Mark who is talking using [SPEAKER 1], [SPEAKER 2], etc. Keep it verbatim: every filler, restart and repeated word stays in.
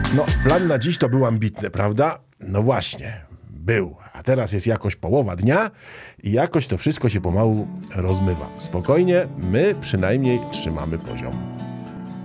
[SPEAKER 1] No, plan na dziś to był ambitny, prawda? No właśnie, był. A teraz jest jakoś połowa dnia i jakoś to wszystko się pomału rozmywa. Spokojnie, my przynajmniej trzymamy poziom.